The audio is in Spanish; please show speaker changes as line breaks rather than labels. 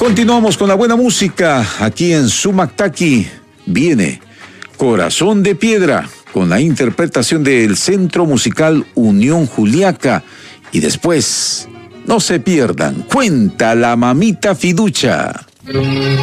Continuamos con la buena música. Aquí en Sumactaqui viene Corazón de Piedra, con la interpretación del Centro Musical Unión Juliaca. Y después, no se pierdan, Cuenta la Mamita Fiducia.